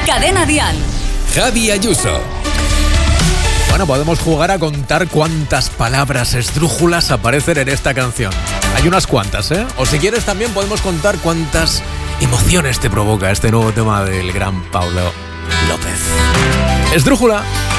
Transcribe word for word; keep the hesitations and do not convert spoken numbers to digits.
Cadena Dial. Javi Ayuso. Bueno, podemos jugar a contar cuántas palabras esdrújulas aparecen en esta canción. Hay unas cuantas, ¿eh? O si quieres también podemos contar cuántas emociones te provoca este nuevo tema del gran Pablo López. Esdrújula.